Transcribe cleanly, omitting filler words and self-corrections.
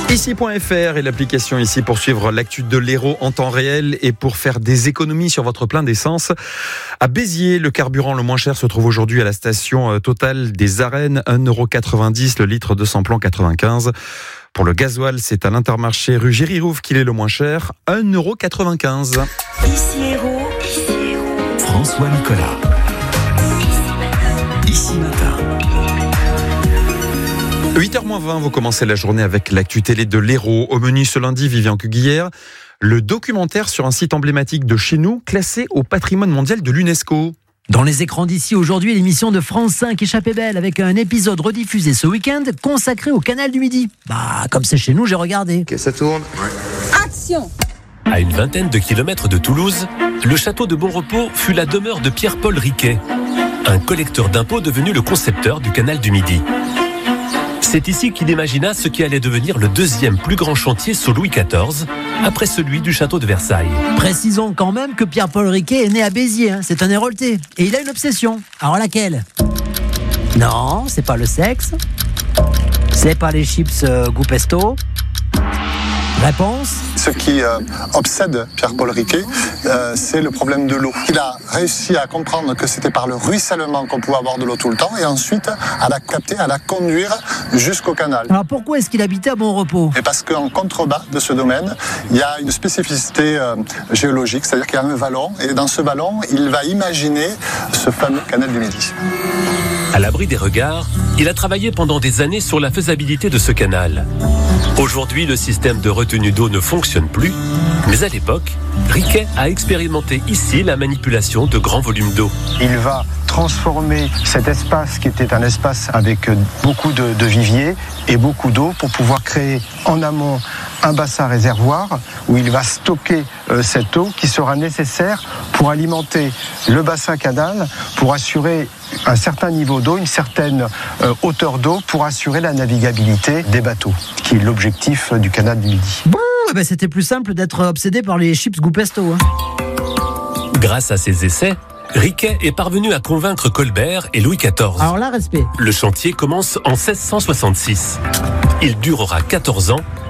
Ici.fr et l'application Ici pour suivre l'actu de l'Hérault en temps réel et pour faire des économies sur votre plein d'essence. À Béziers, le carburant le moins cher se trouve aujourd'hui à la station Total des Arènes, 1,90 € le litre de samplon 95. Pour le gasoil, c'est à l'Intermarché rue Géry-Rouve qu'il est le moins cher, 1,95 €. Ici Hérault. François Nicolas. Ici matin. 8h20, vous commencez la journée avec l'actu télé de l'Hérault. Au menu ce lundi, Vivian Cuguière, le documentaire sur un site emblématique de chez nous, classé au patrimoine mondial de l'UNESCO. Dans les écrans d'ici aujourd'hui, l'émission de France 5 Échappée belle avec un épisode rediffusé ce week-end consacré au canal du Midi. Comme c'est chez nous, j'ai regardé. Ok, ça tourne. Action. À une vingtaine de kilomètres de Toulouse, le château de Bonrepos fut la demeure de Pierre-Paul Riquet, un collecteur d'impôts devenu le concepteur du canal du Midi. C'est ici qu'il imagina ce qui allait devenir le deuxième plus grand chantier sous Louis XIV, après celui du château de Versailles. Précisons quand même que Pierre-Paul Riquet est né à Béziers, c'est un Héraultais. Et il a une obsession. Alors laquelle ? Non, c'est pas le sexe. C'est pas les chips goût pesto. Réponse ? Ce qui obsède Pierre-Paul Riquet, c'est le problème de l'eau. Il a réussi à comprendre que c'était par le ruissellement qu'on pouvait avoir de l'eau tout le temps et ensuite à la capter, à la conduire jusqu'au canal. Alors pourquoi est-ce qu'il habitait à Bonrepos ? Et parce qu'en contrebas de ce domaine, il y a une spécificité géologique, c'est-à-dire qu'il y a un vallon et dans ce vallon, il va imaginer ce fameux canal du Midi. À l'abri des regards, il a travaillé pendant des années sur la faisabilité de ce canal. Aujourd'hui, le système de retenue d'eau ne fonctionne plus, mais à l'époque, Riquet a expérimenté ici la manipulation de grands volumes d'eau. Il va transformer cet espace qui était un espace avec beaucoup de viviers et beaucoup d'eau pour pouvoir créer en amont un bassin réservoir où il va stocker cette eau qui sera nécessaire pour alimenter le bassin canal, pour assurer un certain niveau d'eau, une certaine hauteur d'eau pour assurer la navigabilité des bateaux, qui est l'objectif du canal du Midi. C'était plus simple d'être obsédé par les chips goût pesto. Grâce à ses essais, Riquet est parvenu à convaincre Colbert et Louis XIV. Alors là, respect. Le chantier commence en 1666. Il durera 14 ans